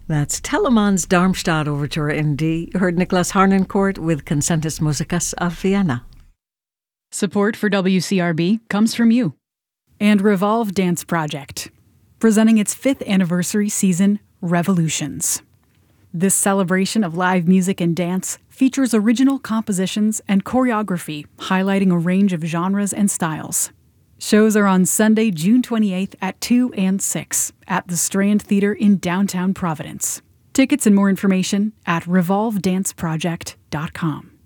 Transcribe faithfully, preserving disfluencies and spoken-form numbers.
That's Telemann's Darmstadt Overture in D. You heard Nicholas Harnoncourt with Concentus Musicus of Vienna. Support for W C R B comes from you. And Revolve Dance Project, presenting its fifth anniversary season, Revolutions. This celebration of live music and dance features original compositions and choreography highlighting a range of genres and styles. Shows are on Sunday, June twenty-eighth at two and six at the Strand Theatre in downtown Providence. Tickets and more information at revolve dance project dot com.